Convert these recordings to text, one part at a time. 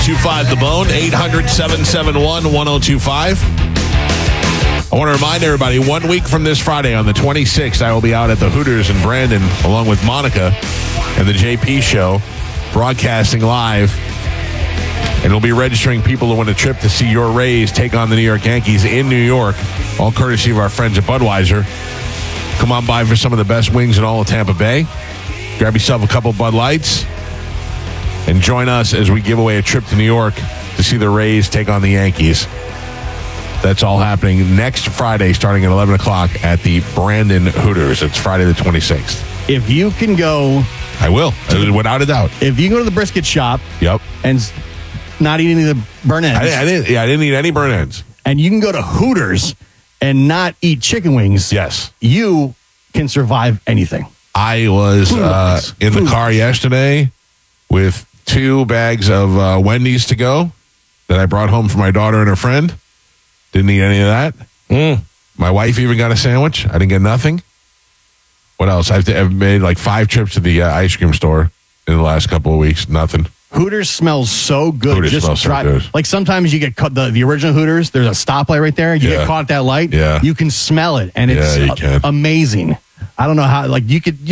25 The Bone, 800-771-1025. I want to remind everybody, 1 week from this Friday on the 26th, I will be out at the Hooters in Brandon along with Monica and the JP Show, broadcasting live. And we'll be registering people who want a trip to see your Rays take on the New York Yankees in New York, all courtesy of our friends at Budweiser. Come on by for some of the best wings in all of Tampa Bay. Grab yourself a couple Bud Lights and join us as we give away a trip to New York to see the Rays take on the Yankees. That's all happening next Friday starting at 11 o'clock at the Brandon Hooters. It's Friday the 26th. If you can go... I will, without a doubt. If you go to the brisket shop... Yep. And not eat any of the burn ends... I didn't eat any burn ends. And you can go to Hooters and not eat chicken wings... Yes. You can survive anything. I was in the car yesterday with 2 bags of Wendy's to go that I brought home for my daughter and her friend. Didn't eat any of that. My wife even got a sandwich. I didn't get nothing. What else? I've made like 5 trips to the ice cream store in the last couple of weeks. Nothing. Hooters smells so good. Hooters smells so good. Like sometimes you get caught, the original Hooters, there's a stoplight right there. You get caught at that light. Yeah. You can smell it, and it's amazing. I don't know how. Like you can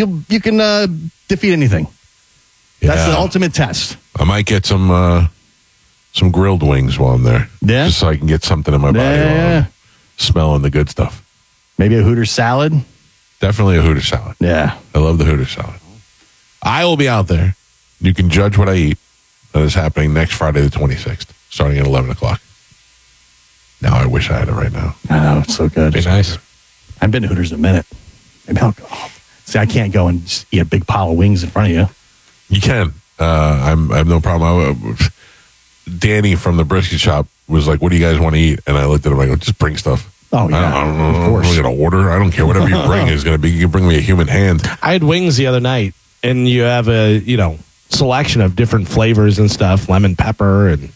defeat anything. Yeah. That's the ultimate test. I might get some grilled wings while I'm there. Yeah. Just so I can get something in my body while I'm smelling the good stuff. Maybe a Hooters salad. Definitely a Hooters salad. Yeah. I love the Hooters salad. I will be out there. You can judge what I eat. That is happening next Friday the 26th, starting at 11 o'clock. Now I wish I had it right now. I know, it's so good. Be nice. I haven't been to Hooters in a minute. Maybe I'll go. See, I can't go and just eat a big pile of wings in front of you. You can. I have no problem. Danny from the brisket shop was like, "What do you guys want to eat?" And I looked at him. I go, "Just bring stuff." Oh yeah, I don't of course. I'm going to order. I don't care. Whatever you bring is going to be. You can bring me a human hand. I had wings the other night, and you have a selection of different flavors and stuff, lemon pepper and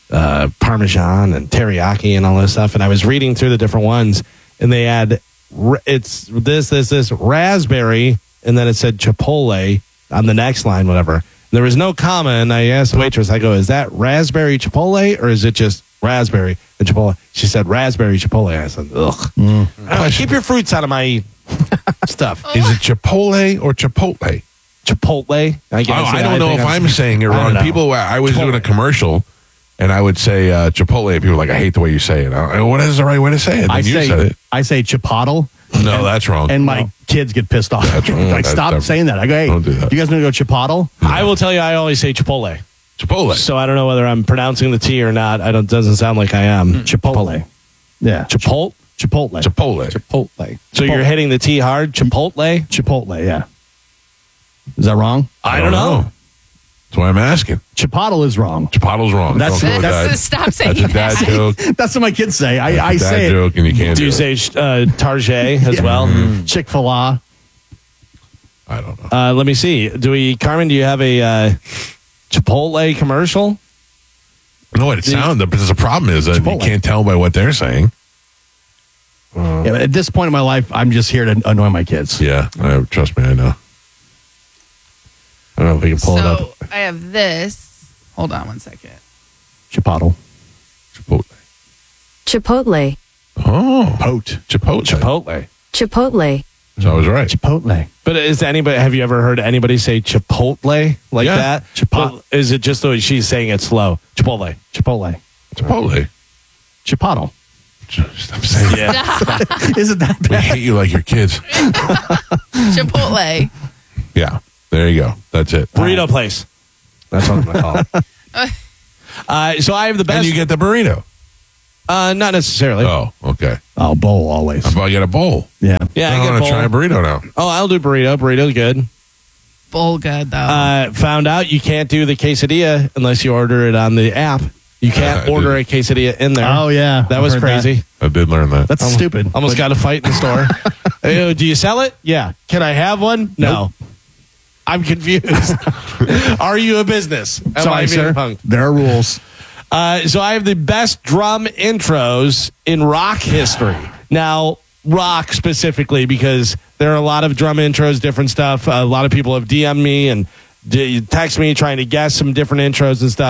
Parmesan and teriyaki and all this stuff. And I was reading through the different ones, and they had it's this raspberry, and then it said Chipotle on the next line, whatever. There was no comma, and I asked the waitress, I go, "Is that raspberry Chipotle, or is it just raspberry and Chipotle?" She said, "Raspberry Chipotle." I said, "Ugh." Keep your fruits out of my stuff. Is it Chipotle or Chipotle? Chipotle. I guess. I don't know if I'm saying it wrong. People, I was doing a commercial, and I would say Chipotle, and people were like, "I hate the way you say it." What is the right way to say it? I say Chipotle. No, that's wrong. And my kids get pissed off. That's wrong. Like, stop saying that. I go, "Hey, don't do that. You guys want to go Chipotle?" I will tell you, I always say Chipotle. Chipotle. So I don't know whether I'm pronouncing the T or not. Doesn't sound like I am. Chipotle. Yeah. Chipotle. Chipotle. So you're hitting the T hard. Chipotle. Chipotle. Yeah. Is that wrong? I don't know. That's why I'm asking. Chipotle is wrong. Chipotle's wrong. Stop saying That's a dad joke. That's what my kids say. I That's a say dad joke, and you can't Do you say Tarjay as well? Chick-fil-A. I don't know. Let me see. Carmen, do you have a Chipotle commercial? No, it sounds. The problem is that you Chipotle. can't tell by what they're saying. Yeah, but at this point in my life, I'm just here to annoy my kids. Yeah, trust me, I know. I don't know if we can pull it up. So I have this. Hold on one second. Chipotle. Chipotle. Oh, Chipotle. Chipotle. So I was right. Chipotle. But have you ever heard anybody say Chipotle like that? Chipotle. Is it just the way she's saying it slow? Chipotle. Chipotle. Chipotle. Stop saying it. Yeah. Is it that We bad? hate you like your kids. Chipotle. Yeah, there you go. That's it. Burrito place. That's what I'm going to call it. So I have the best. And you get the burrito. Not necessarily. Oh, okay. Oh, bowl always. How about I get a bowl? Yeah. Yeah, I I want get to try a burrito now. Oh, I'll do burrito. Burrito's good. Bowl good, though. Found out you can't do the quesadilla unless you order it on the app. You can't order a quesadilla in there. Oh, yeah. That I've was heard crazy. I did learn that. That's stupid. Almost got a fight in the store. Hey, do you sell it? Yeah. Can I have one? No. I'm confused. Are you a business? Am I Sorry, being sir. punked? There are rules. So I have the best drum intros in rock history. Now, rock specifically, because there are a lot of drum intros, different stuff. A lot of people have DM'd me and text me trying to guess some different intros and stuff.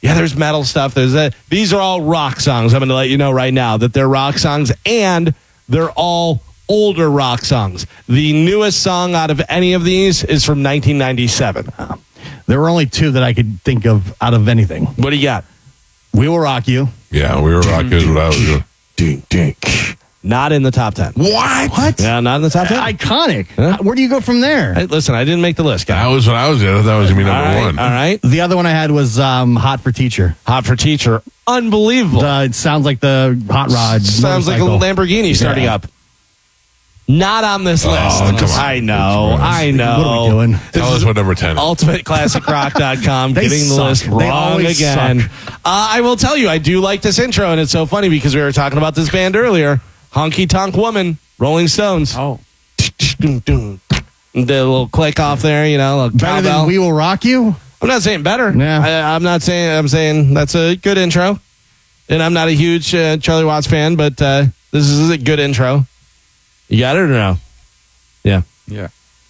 Yeah, there's metal stuff. These are all rock songs. I'm going to let you know right now that they're rock songs, and they're all older rock songs. The newest song out of any of these is from 1997. There were only two that I could think of out of anything. What do you got? We Will Rock You. Yeah, We Will Rock You is what I was doing. Ding, ding. Not in the top 10. What? Yeah, not in the top 10. Iconic. Huh? Where do you go from there? Hey, listen, I didn't make the list, guys. That was what I was doing. That was going to be number one. All right. The other one I had was Hot for Teacher. Hot for Teacher. Unbelievable. It sounds like the hot rod. Sounds like a Lamborghini starting up. Not on this list. come on. I know. What are we doing? Tell us what number 10 is. UltimateClassicRock.com They getting the suck. list They wrong always again. suck. I will tell you, I do like this intro, and it's so funny because we were talking about this band earlier. Honky Tonk Woman, Rolling Stones. Oh. The little click off there, you know. Better than We Will Rock You? I'm not saying better. Yeah. I'm saying that's a good intro. And I'm not a huge Charlie Watts fan, but this is a good intro. You got it or no? Yeah. Yeah.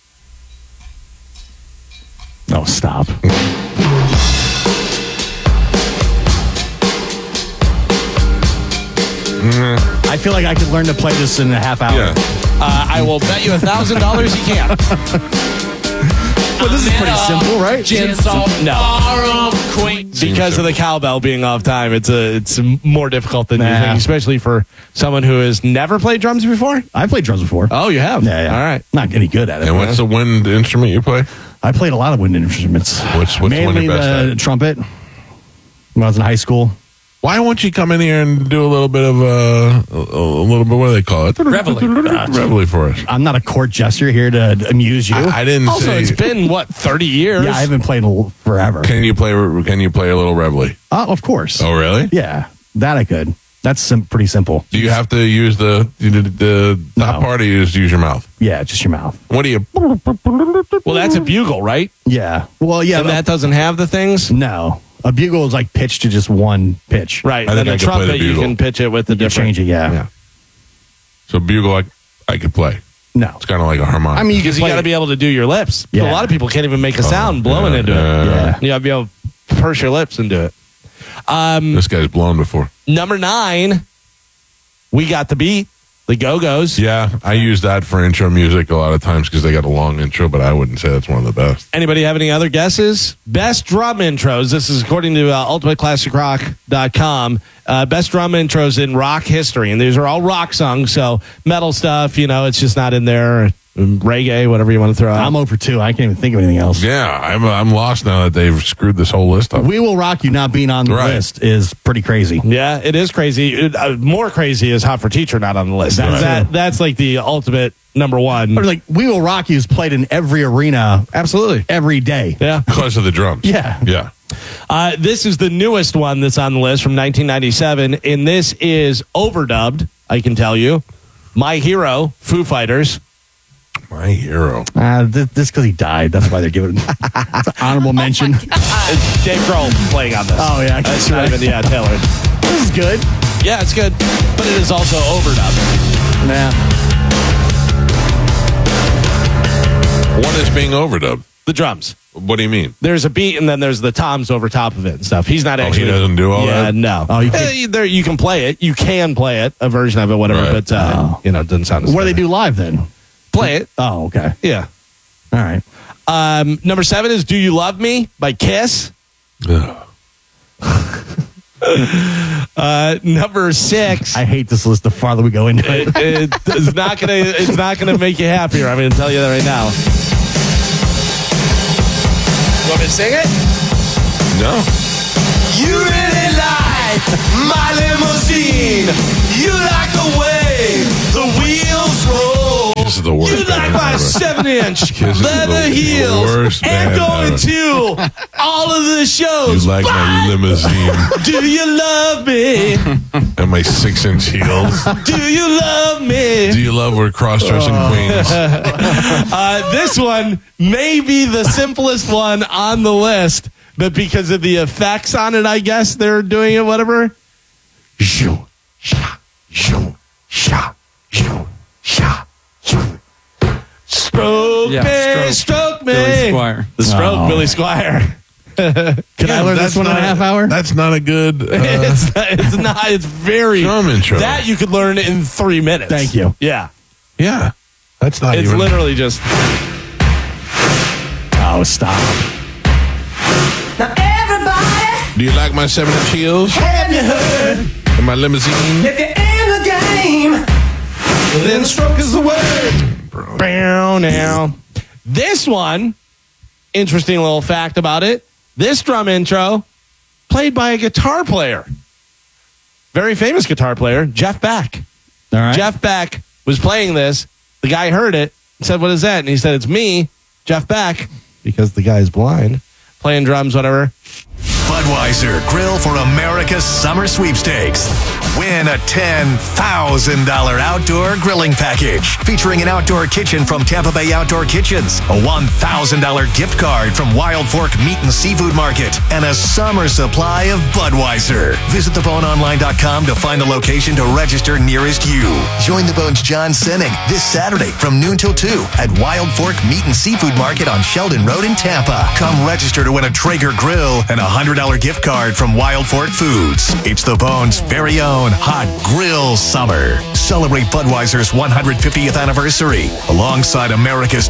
Oh, stop. I feel like I could learn to play this in a half hour. Yeah. I will bet you $1,000 you can't. But this is pretty simple, right? No. Because of the cowbell being off time, it's more difficult than you think, especially for someone who has never played drums before. I played drums before. Oh, you have? Yeah. All right. Not any good at it. And what's the wind instrument you play? I played a lot of wind instruments. What's the one Mainly you're best the at? trumpet when I was in high school. Why won't you come in here and do a little bit of a little bit? What do they call it? Reveille for us. I'm not a court jester here to amuse you. I didn't Also, say. it's been, 30 years? Yeah, I haven't played forever. Can you play a little reveille? Of course. Oh, really? Yeah, that I could. That's pretty simple. Do you have to use the top part, or you just use your mouth? Yeah, just your mouth. What do you? Well, that's a bugle, right? Yeah. Well, yeah. And that doesn't have the things? No. A bugle is like pitched to just one pitch. Right. I think And I the could play the trumpet, you bugle. can pitch it with the You can different. change it, yeah. So bugle, I could play. No. It's kind of like a harmonica. I mean, Because you got to be able to do your lips. Yeah. A lot of people can't even make a sound blowing into it. Yeah. You got to be able to purse your lips and do it. This guy's blown before. Number 9, we got the beat. The Go-Go's. Yeah, I use that for intro music a lot of times because they got a long intro, but I wouldn't say that's one of the best. Anybody have any other guesses? Best drum intros. This is according to UltimateClassicRock.com. Best drum intros in rock history. And these are all rock songs, so metal stuff, it's just not in there. Reggae, whatever you want to throw out. I'm 0 for 2. I can't even think of anything else. Yeah, I'm lost now that they've screwed this whole list up. We Will Rock You not being on the Right. list is pretty crazy. Yeah, it is crazy. More crazy is Hot for Teacher not on the list. That's like the ultimate number one. But like We Will Rock You is played in every arena Absolutely. every day. Yeah. Because of the drums. Yeah. Yeah. This is the newest one that's on the list from 1997, and this is overdubbed, I can tell you. My Hero, Foo Fighters. My hero. This because he died. That's why they're giving it it's an honorable mention. It's Dave Grohl playing on this. Oh, yeah, I That's guess not you're even, Taylor. This is good. Yeah, it's good, but it is also overdubbed. Nah. What is being overdubbed? The drums. What do you mean? There's a beat, and then there's the toms over top of it and stuff. He's not Oh, he actually. doesn't do all yeah, that? no. Oh, you you can play it. You can play it, a version of it, whatever. Right. But it doesn't sound. As What do they good. do live then? Play it. Oh, okay. Yeah. All right. Number 7 is "Do You Love Me" by Kiss. Ugh. Number 6. I hate this list the farther we go into it. It's not gonna make you happier. I'm gonna tell you that right now. You want me to sing it? No. You really like my limousine. You like the way the wheels roll. This is the worst. You like band my ever. 7-inch Kiss is leather the heels worst and band going ever. to all of the shows. You like my limousine Do you love me? and my 6-inch heels. Do you love me? Do you love we're cross-dressing queens? This one may be the simplest one on the list, but because of the effects on it, I guess they're doing it, whatever. Shoo, sha, shoo, sha, shoo, sha, shoo. Stroke Yeah, me, Stroke. stroke me. Billy Squire. The stroke, Oh. Billy Squire. Can I learn this one in a half hour? That's not a good. It's not. It's very drum intro. That you could learn in 3 minutes. Thank you. Yeah. Yeah. That's not It's even. literally just. Oh, stop. Now everybody, Do you like my 7-inch heels have you heard? and my limousine? If you're in the game, then the stroke is the word. Bow now. This one, interesting little fact about it. This drum intro, played by a guitar player. Very famous guitar player, Jeff Beck. All right. Jeff Beck was playing this. The guy heard it and said, "What is that?" And he said, "It's me, Jeff Beck," because the guy's blind, playing drums, whatever. Budweiser Grill for America's Summer Sweepstakes. Win a $10,000 outdoor grilling package featuring an outdoor kitchen from Tampa Bay Outdoor Kitchens, a $1,000 gift card from Wild Fork Meat and Seafood Market, and a summer supply of Budweiser. Visit theboneonline.com to find a location to register nearest you. Join the Bones John Sinning this Saturday from noon till 2 at Wild Fork Meat and Seafood Market on Sheldon Road in Tampa. Come register to win a Traeger grill and a $100 gift card from Wild Fork Foods. It's the Bones' very own Hot Grill Summer. Celebrate Budweiser's 150th anniversary alongside America's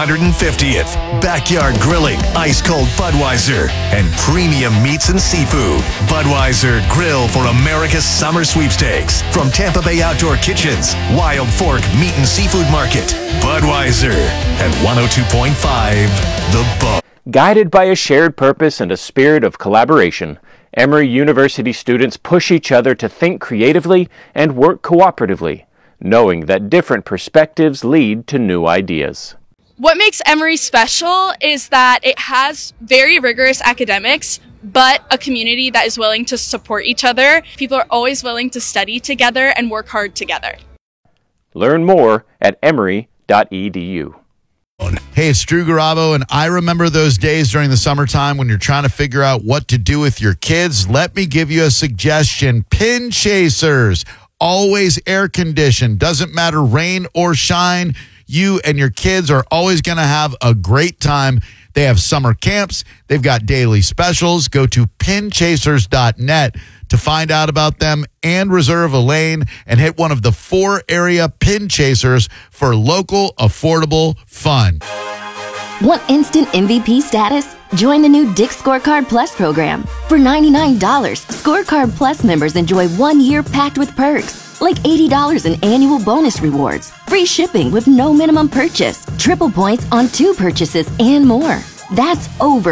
250th. Backyard grilling, ice-cold Budweiser, and premium meats and seafood. Budweiser Grill for America's Summer Sweepstakes. From Tampa Bay Outdoor Kitchens, Wild Fork Meat and Seafood Market, Budweiser, and 102.5 The Bone. Guided by a shared purpose and a spirit of collaboration, Emory University students push each other to think creatively and work cooperatively, knowing that different perspectives lead to new ideas. What makes Emory special is that it has very rigorous academics, but a community that is willing to support each other. People are always willing to study together and work hard together. Learn more at emory.edu. Hey, it's Drew Garabo, and I remember those days during the summertime when you're trying to figure out what to do with your kids. Let me give you a suggestion. Pin Chasers, always air conditioned, doesn't matter rain or shine. You and your kids are always going to have a great time. They have summer camps. They've got daily specials. Go to pinchasers.net to find out about them and reserve a lane and hit one of the 4 area Pin Chasers for local, affordable fun. Want instant MVP status? Join the new Dick's Scorecard Plus program. For $99, Scorecard Plus members enjoy 1 year packed with perks, like $80 in annual bonus rewards, free shipping with no minimum purchase, triple points on 2 purchases, and more. That's over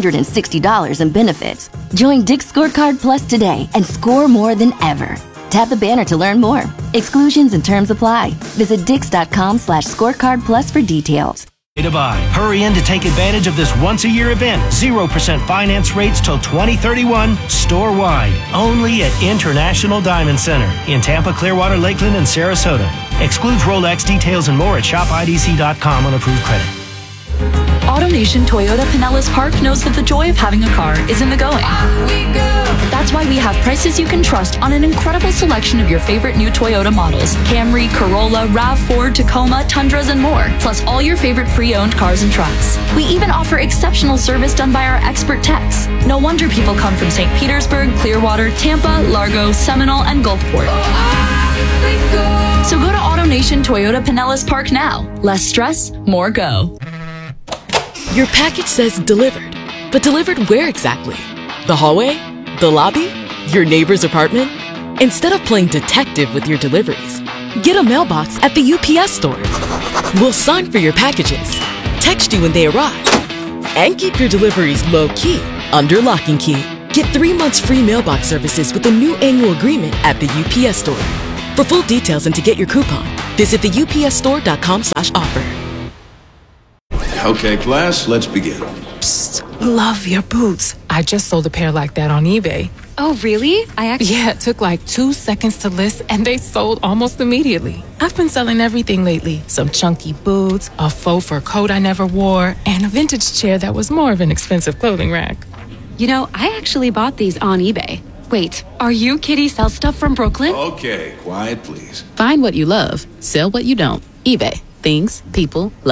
$160 in benefits. Join Dick's Scorecard Plus today and score more than ever. Tap the banner to learn more. Exclusions and terms apply. Visit dix.com/scorecard plus for details. To buy. Hurry in to take advantage of this once-a-year event. 0% finance rates till 2031, store-wide. Only at International Diamond Center in Tampa, Clearwater, Lakeland, and Sarasota. Excludes Rolex. Details and more at shopidc.com on approved credit. AutoNation Toyota Pinellas Park knows that the joy of having a car is in the going. That's why we have prices you can trust on an incredible selection of your favorite new Toyota models. Camry, Corolla, RAV4, Tacoma, Tundras, and more. Plus all your favorite pre-owned cars and trucks. We even offer exceptional service done by our expert techs. No wonder people come from St. Petersburg, Clearwater, Tampa, Largo, Seminole, and Gulfport. So go to AutoNation Toyota Pinellas Park now. Less stress, more go. Your package says delivered, but delivered where exactly? The hallway? The lobby? Your neighbor's apartment? Instead of playing detective with your deliveries, get a mailbox at the UPS store. We'll sign for your packages, text you when they arrive, and keep your deliveries low-key under lock and key. Get 3 months free mailbox services with a new annual agreement at the UPS store. For full details and to get your coupon, visit theupsstore.com/offer. Okay, class, let's begin. Psst, love your boots. I just sold a pair like that on eBay. Oh, really? Yeah, it took like 2 seconds to list and they sold almost immediately. I've been selling everything lately. Some chunky boots, a faux fur coat I never wore, and a vintage chair that was more of an expensive clothing rack. You know, I actually bought these on eBay. Wait, are you Kitty Sell Stuff from Brooklyn? Okay, quiet, please. Find what you love, sell what you don't. eBay. Things people love.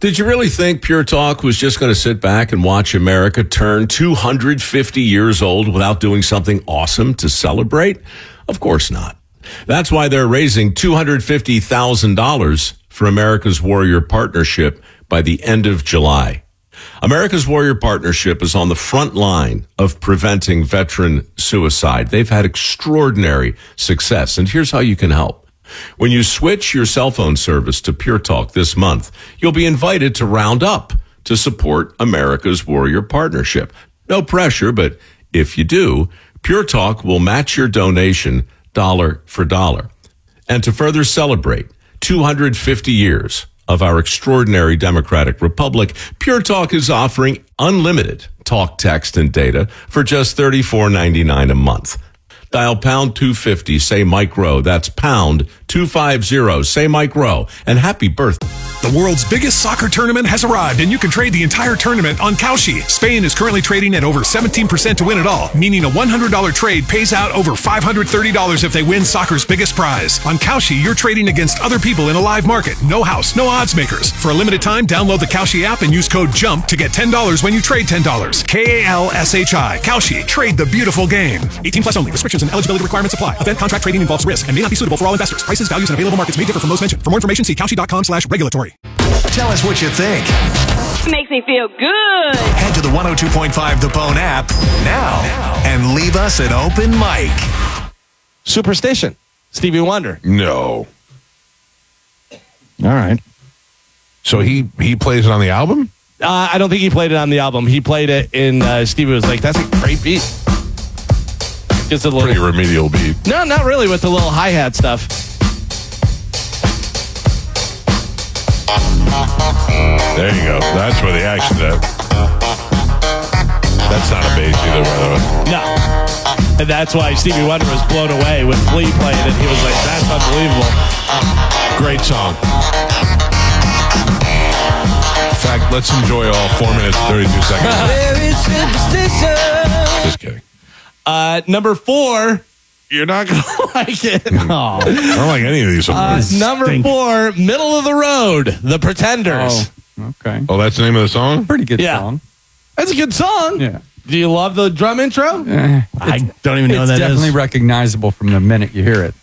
Did you really think Pure Talk was just going to sit back and watch America turn 250 years old without doing something awesome to celebrate? Of course not. That's why they're raising $250,000 for America's Warrior Partnership by the end of July. America's Warrior Partnership is on the front line of preventing veteran suicide. They've had extraordinary success, and here's how you can help. When you switch your cell phone service to Pure Talk this month, you'll be invited to round up to support America's Warrior Partnership. No pressure, but if you do, Pure Talk will match your donation dollar for dollar. And to further celebrate 250 years of our extraordinary democratic republic, Pure Talk is offering unlimited talk, text, and data for just $34.99 a month. Dial pound 250, say Mike Rowe. That's pound 250, say Mike Rowe. And happy birthday. The world's biggest soccer tournament has arrived, and you can trade the entire tournament on Kalshi. Spain is currently trading at over 17% to win it all, meaning a $100 trade pays out over $530 if they win soccer's biggest prize. On Kalshi, you're trading against other people in a live market. No house, no odds makers. For a limited time, download the Kalshi app and use code JUMP to get $10 when you trade $10. Kalshi. Kalshi. Trade the beautiful game. 18 plus only. Restrictions and eligibility requirements apply. Event contract trading involves risk and may not be suitable for all investors. Prices, values, and available markets may differ from those mentioned. For more information, see Kalshi.com/regulatory. Tell us what you think. Makes me feel good. Head to the 102.5 The Bone app now and leave us an open mic. Superstition. Stevie Wonder. No. All right. So he plays it on the album? I don't think he played it on the album. He played it in, Stevie was like, that's a great beat. Just a little, pretty remedial beat. No, not really with the little hi-hat stuff. There you go. That's where the action's at. That's not a bass either, by the way. No. And that's why Stevie Wonder was blown away with Flea playing it. He was like, that's unbelievable. Great song. In fact, let's enjoy all 4 minutes and 32 seconds. Just kidding. Number 4, you're not going to like it. I don't like any of these songs. Number 4, Middle of the Road, The Pretenders. Oh, okay. Oh, that's the name of the song? Pretty good song. That's a good song. Yeah. Do you love the drum intro? I don't even know what that is. It's definitely recognizable from the minute you hear it.